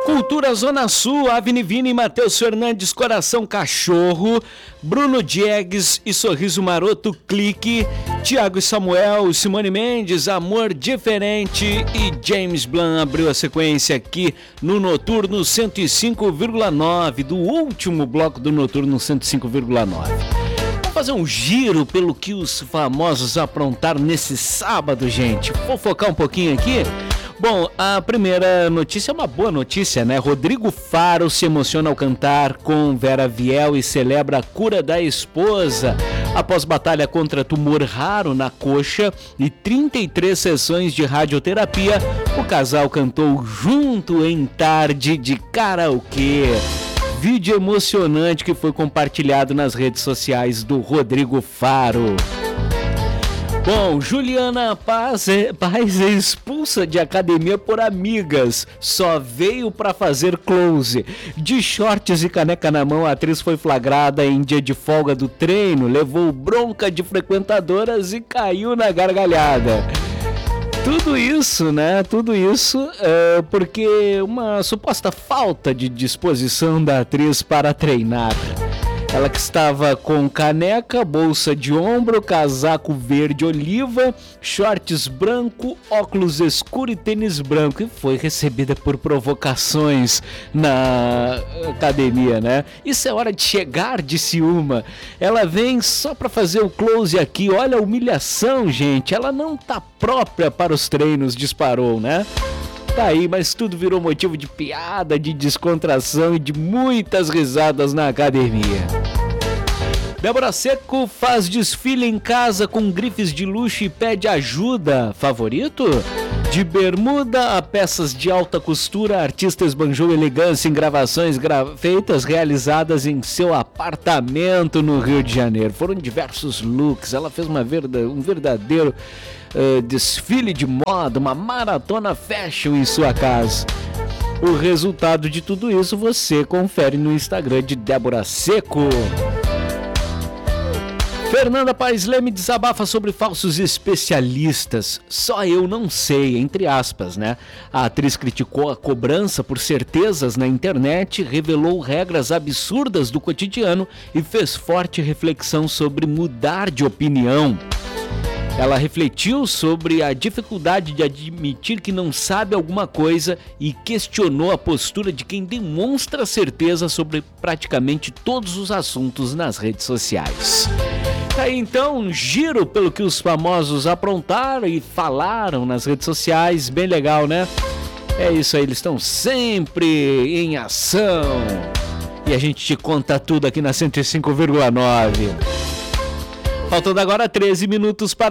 Cultura Zona Sul, Avni Vini, Matheus Fernandes, Coração Cachorro, Bruno Diegues e Sorriso Maroto, Clique, Thiago e Samuel, Simone Mendes, Amor Diferente e James Blunt abriu a sequência aqui no Noturno 105,9, do último bloco do Noturno 105,9. Vamos fazer um giro pelo que os famosos aprontaram nesse sábado, gente. Vou focar um pouquinho aqui. Bom, a primeira notícia é uma boa notícia, né? Rodrigo Faro se emociona ao cantar com Vera Viel e celebra a cura da esposa. Após batalha contra tumor raro na coxa e 33 sessões de radioterapia, o casal cantou junto em tarde de karaokê. Vídeo emocionante que foi compartilhado nas redes sociais do Rodrigo Faro. Bom, Juliana Paz é expulsa de academia por amigas, só veio pra fazer close. De shorts e caneca na mão, a atriz foi flagrada em dia de folga do treino, levou bronca de frequentadoras e caiu na gargalhada. Tudo isso, né? Tudo isso porque uma suposta falta de disposição da atriz para treinar. Ela que estava com caneca, bolsa de ombro, casaco verde oliva, shorts branco, óculos escuro e tênis branco, e foi recebida por provocações na academia, né? Isso é hora de chegar, disse uma. Ela vem só para fazer o close aqui, olha a humilhação, gente. Ela não tá própria para os treinos, disparou, né? Tá aí, mas tudo virou motivo de piada, de descontração e de muitas risadas na academia. Débora Seco faz desfile em casa com grifes de luxo e pede ajuda. Favorito? De bermuda a peças de alta costura, a artista esbanjou elegância em gravações feitas, realizadas em seu apartamento no Rio de Janeiro. Foram diversos looks, ela fez um verdadeiro desfile de moda, uma maratona fashion em sua casa. O resultado de tudo isso você confere no Instagram de Débora Seco. Fernanda Paes Leme desabafa sobre falsos especialistas. Só eu não sei, entre aspas, né? A atriz criticou a cobrança por certezas na internet, revelou regras absurdas do cotidiano e fez forte reflexão sobre mudar de opinião. Ela refletiu sobre a dificuldade de admitir que não sabe alguma coisa e questionou a postura de quem demonstra certeza sobre praticamente todos os assuntos nas redes sociais. Aí então, um giro pelo que os famosos aprontaram e falaram nas redes sociais, bem legal, né? É isso aí, eles estão sempre em ação. E a gente te conta tudo aqui na 105,9. Faltando agora 13 minutos para